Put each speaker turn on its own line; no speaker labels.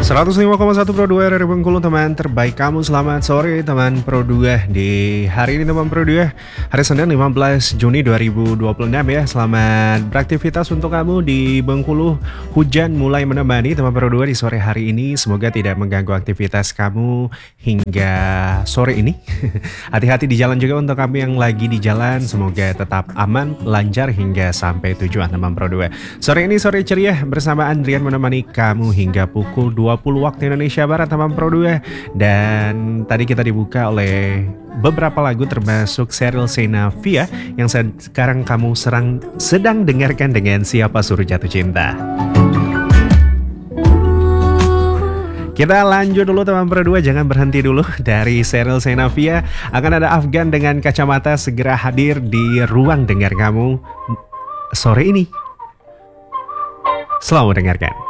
105,1 Pro 2 dari Bengkulu, teman terbaik kamu. Selamat sore teman Pro 2. Di hari ini teman Pro 2, hari Senin 15 Juni 2026 ya. Selamat beraktivitas untuk kamu di Bengkulu. Hujan mulai menemani teman Pro 2 di sore hari ini. Semoga tidak mengganggu aktivitas kamu hingga sore ini. Hati-hati di jalan juga untuk kamu yang lagi di jalan. Semoga tetap aman, lancar hingga sampai tujuan teman Pro 2. Sore ini sore ceria bersama Andrian menemani kamu hingga pukul 20 waktu Indonesia Barat teman Pro 2. Dan tadi kita dibuka oleh beberapa lagu termasuk Sheryl Sheinafia yang sekarang kamu sedang dengarkan dengan Siapa Suruh Jatuh Cinta. Kita lanjut dulu teman Pro 2, jangan berhenti dulu. Dari Sheryl Sheinafia akan ada Afgan dengan Kacamata segera hadir di ruang dengar kamu sore ini. Selamat mendengarkan.